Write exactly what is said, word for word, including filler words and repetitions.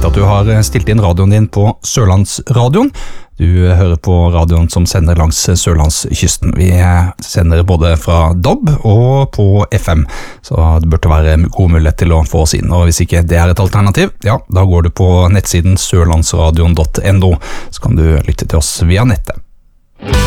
vite at du har stilt inn radioen din på Sørlandsradioen. Du hører på radioen som sender langs Sørlandskysten. Vi sender både fra D A B og på F M, så det burde være god mulighet til å få oss inn. Og hvis ikke det er et alternativ, ja, da går du på nettsiden sørlandsradion punktum no, så kan du lytte til oss via nettet.